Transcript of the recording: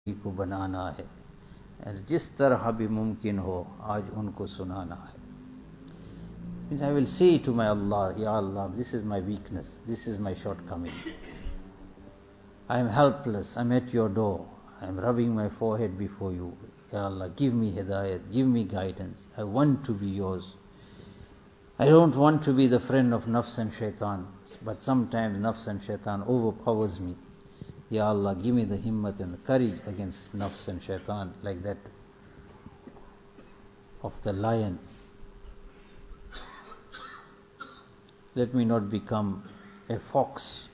को बनाना है और जिस तरह भी मुमकिन हो आज उनको सुनाना है. Means I will say to my Allah, Ya Allah, this is my weakness, this is my shortcoming. I am helpless, I am at your door, I am rubbing my forehead before you. Ya Allah, give me hidayat, give me guidance. I want to be yours. I don't want to be the friend of nafs and shaitan, but sometimes nafs and shaitan overpowers me. Ya Allah, give me the himmat and the courage against nafs and shaitan, like that of the lion. Let me not become a fox